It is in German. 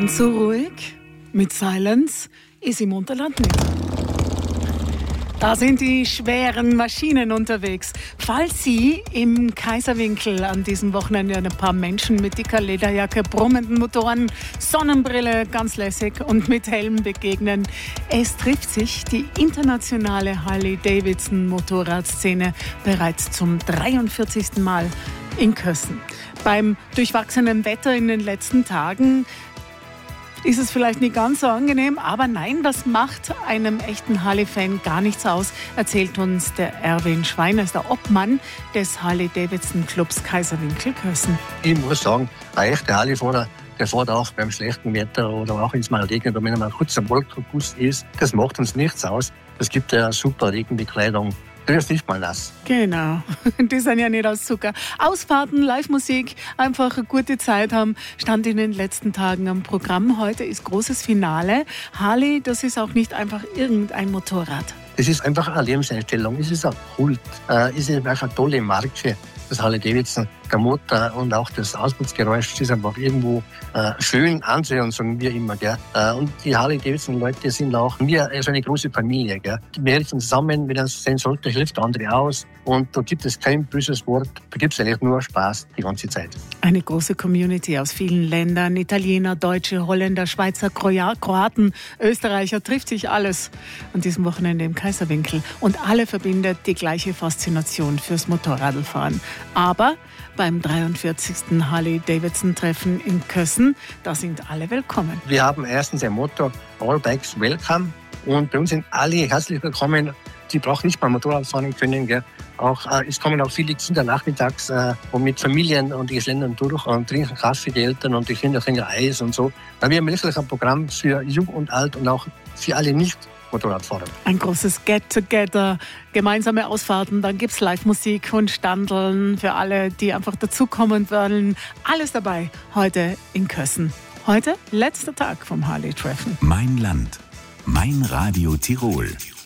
Ganz so ruhig, mit Silence, ist im Unterland nicht. Da sind die schweren Maschinen unterwegs. Falls Sie im Kaiserwinkel an diesem Wochenende ein paar Menschen mit dicker Lederjacke, brummenden Motoren, Sonnenbrille, ganz lässig und mit Helm begegnen, es trifft sich die internationale Harley-Davidson-Motorradszene bereits zum 43. Mal in Kössen. Beim durchwachsenen Wetter in den letzten Tagen ist es vielleicht nicht ganz so angenehm, aber nein, das macht einem echten Harley-Fan gar nichts aus, erzählt uns der Erwin Schweiner, der Obmann des Harley-Davidson-Clubs Kaiserwinkel Kössen. Ich muss sagen, ein echter Harley-Fahrer, der fährt auch beim schlechten Wetter oder auch wenn es mal regnet oder wenn er mal kurz am Wolkenguss ist, das macht uns nichts aus. Das gibt ja super Regenbekleidung. Das ist nicht mal nass. Genau, die sind ja nicht aus Zucker. Ausfahrten, Live-Musik, einfach eine gute Zeit haben, stand in den letzten Tagen am Programm. Heute ist großes Finale. Harley, das ist auch nicht einfach irgendein Motorrad. Das ist einfach eine Lebenseinstellung, es ist ein Kult, es ist einfach eine tolle Marke, das Harley-Davidson. Der Motor und auch das Ausputzgeräusch ist einfach irgendwo schön anzuhören, sagen wir immer. Gell? Und die Harley-Davidson-Leute sind auch wir so eine große Familie. Gell? Wir helfen zusammen, wenn das sein sollte, hilft der andere aus. Und da gibt es kein böses Wort, da gibt es eigentlich nur Spaß die ganze Zeit. Eine große Community aus vielen Ländern, Italiener, Deutsche, Holländer, Schweizer, Kroaten, Österreicher, trifft sich alles an diesem Wochenende im Kaiserwinkel. Und alle verbindet die gleiche Faszination fürs Motorradfahren. Aber beim 43. Harley-Davidson-Treffen in Kössen, da sind alle willkommen. Wir haben erstens ein Motto, All Bikes Welcome. Und bei uns sind alle herzlich willkommen. Die brauchen nicht mal Motorrad fahren können. Gell? Es kommen auch viele Kinder nachmittags mit Familien und die Ländern durch und trinken Kaffee, die Eltern und die Kinder kriegen Eis und so. Wir haben wirklich ein Programm für Jung und Alt und auch für alle Nicht-Motorradfahrer. Ein großes Get-Together, gemeinsame Ausfahrten, dann gibt es Live-Musik und Standeln für alle, die einfach dazukommen wollen. Alles dabei heute in Kössen. Heute letzter Tag vom Harley-Treffen. Mein Land, mein Radio Tirol.